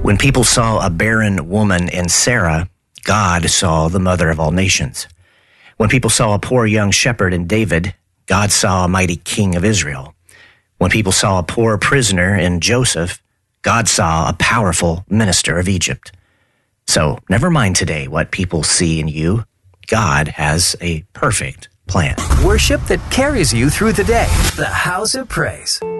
When people saw a barren woman in Sarah, God saw the mother of all nations. When people saw a poor young shepherd in David, God saw a mighty king of Israel. When people saw a poor prisoner in Joseph, God saw a powerful minister of Egypt. So never mind today what people see in you. God has a perfect plan. Worship that carries you through the day. The House of Praise.